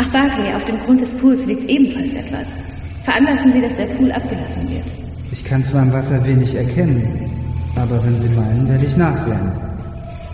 Ach, Barclay, auf dem Grund des Pools liegt ebenfalls etwas. Veranlassen Sie, dass der Pool abgelassen wird. Ich kann zwar im Wasser wenig erkennen, aber wenn Sie meinen, werde ich nachsehen.